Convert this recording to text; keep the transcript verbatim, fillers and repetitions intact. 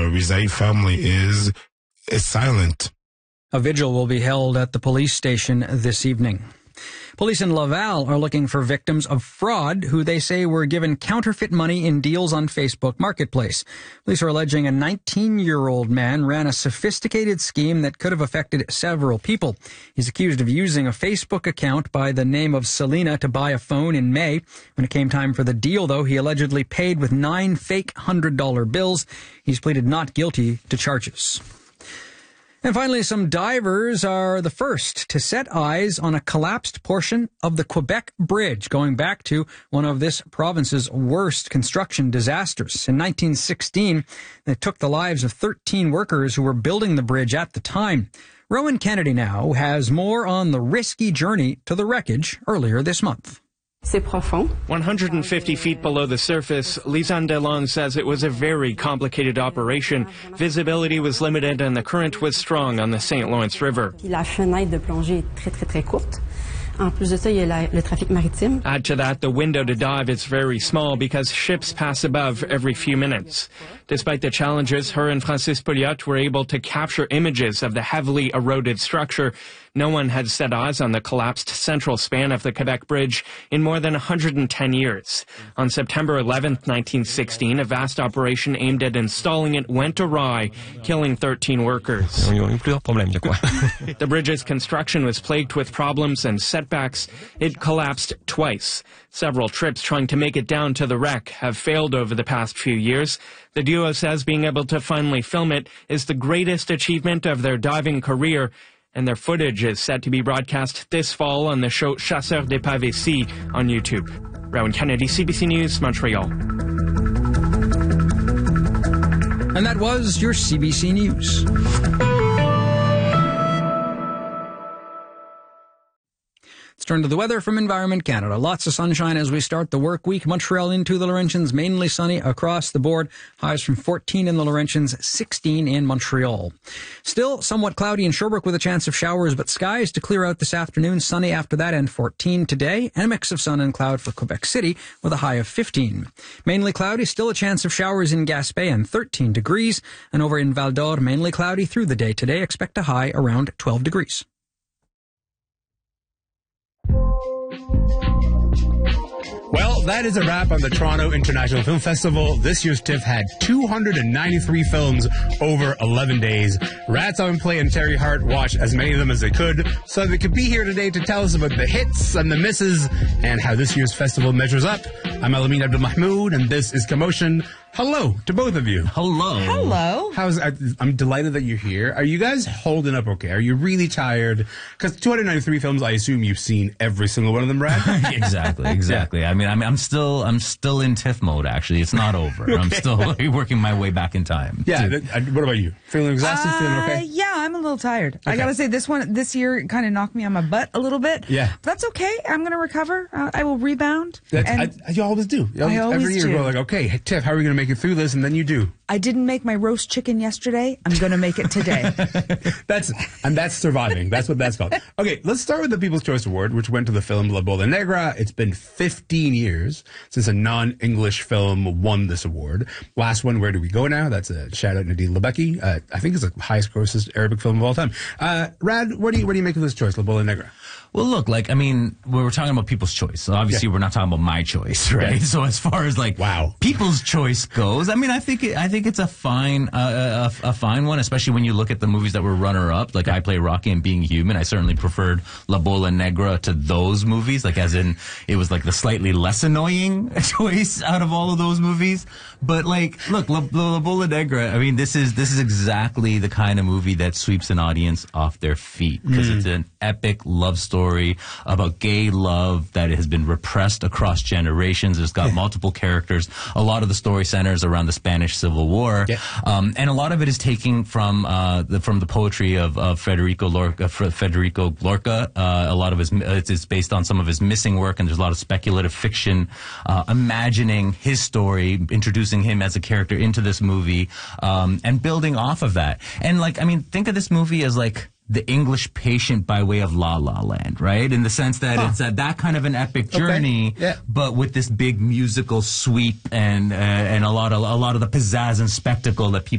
Rizai family is, is silent. A vigil will be held at the police station this evening. Police in Laval are looking for victims of fraud who they say were given counterfeit money in deals on Facebook Marketplace. Police are alleging a nineteen-year-old man ran a sophisticated scheme that could have affected several people. He's accused of using a Facebook account by the name of Selena to buy a phone in May. When it came time for the deal, though, he allegedly paid with nine fake one hundred dollar bills. He's pleaded not guilty to charges. And finally, some divers are the first to set eyes on a collapsed portion of the Quebec Bridge, going back to one of this province's worst construction disasters. In nineteen sixteen, it took the lives of thirteen workers who were building the bridge at the time. Rowan Kennedy now has more on the risky journey to the wreckage earlier this month. C'est profond. one hundred fifty feet below the surface, Lisanne Delon says it was a very complicated operation. Visibility was limited and the current was strong on the Saint Lawrence River. La fenêtre de plongée est très très très courte. En plus de ça, il y a la, le trafic maritime. Add to that, the window to dive is very small because ships pass above every few minutes. Despite the challenges, her and Francis Pouliot were able to capture images of the heavily eroded structure. No one had set eyes on the collapsed central span of the Quebec Bridge in more than one hundred ten years. On September eleventh, nineteen sixteen, a vast operation aimed at installing it went awry, killing thirteen workers. The bridge's construction was plagued with problems and setbacks. It collapsed twice. Several trips trying to make it down to the wreck have failed over the past few years. The duo says being able to finally film it is the greatest achievement of their diving career, and their footage is set to be broadcast this fall on the show Chasseurs d'Épave Ici on YouTube. Rowan Kennedy, C B C News, Montreal. And that was your C B C News. Let's turn to the weather from Environment Canada. Lots of sunshine as we start the work week. Montreal into the Laurentians, mainly sunny across the board. Highs from fourteen in the Laurentians, sixteen in Montreal. Still somewhat cloudy in Sherbrooke with a chance of showers, but skies to clear out this afternoon. Sunny after that and fourteen today. And a mix of sun and cloud for Quebec City with a high of fifteen. Mainly cloudy, still a chance of showers in Gaspé and thirteen degrees. And over in Val d'Or, mainly cloudy through the day today. Expect a high around twelve degrees. Well, that is a wrap on the Toronto International Film Festival. This year's TIFF had two hundred ninety-three films over eleven days. Rats on Play and Terry Hart watched as many of them as they could, so they could be here today to tell us about the hits and the misses and how this year's festival measures up. I'm Alamin Abdul Mahmoud, and this is Commotion. Hello to both of you. Hello. Hello. How's I, I'm delighted that you're here. Are you guys holding up okay? Are you really tired? Because two hundred ninety-three films, I assume you've seen every single one of them, Brad? exactly, exactly. Yeah. I mean, I mean, I'm still, I'm still in TIFF mode. Actually, it's not over. Okay. I'm still working my way back in time. Yeah. Th- what about you? Feeling exhausted? Uh, feeling okay? Yeah, I'm a little tired. Okay. I gotta say, this one, this year, kind of knocked me on my butt a little bit. Yeah. But that's okay. I'm gonna recover. Uh, I will rebound. That's, and I, you always do. You always, I always every year do. you go like, okay, hey, Tiff, how are we gonna make it through this? And then you do. I didn't make my roast chicken yesterday. I'm going to make it today. that's and that's surviving. That's what that's called. Okay, let's start with the People's Choice Award, which went to the film La Bola Negra. It's been fifteen years since a non-English film won this award. Last one, Where Do We Go Now? That's a shout out Nadine Lebeki. Uh, I think it's the highest grossest Arabic film of all time. Uh, Rad, what do you what do you make of this choice, La Bola Negra? Well, look, like, I mean, we were talking about people's choice. So obviously, yeah. we're not talking about my choice, right? Yeah. So as far as like wow. people's choice goes, I mean, I think it, I think it's a fine uh, a, a fine one, especially when you look at the movies that were runner up. Like, I Play Rocky and Being Human. I certainly preferred La Bola Negra to those movies. Like, as in, it was like the slightly less annoying choice out of all of those movies. But like, look, La, La Bola Negra. I mean, this is this is exactly the kind of movie that sweeps an audience off their feet because mm. it's an epic love story. story about gay love that has been repressed across generations. It's got multiple characters. A lot of the story centers around the Spanish Civil War, yeah. um, and a lot of it is taking from uh, the from the poetry of, of Federico Lorca. Federico Lorca. Uh, a lot of his it's based on some of his missing work, and there's a lot of speculative fiction, uh, imagining his story, introducing him as a character into this movie, um, and building off of that. And like, I mean, think of this movie as like the English Patient by way of La La Land, right? In the sense that huh. it's a, that kind of an epic journey, okay. yeah. but with this big musical sweep and uh, and a lot of a lot of the pizzazz and spectacle that people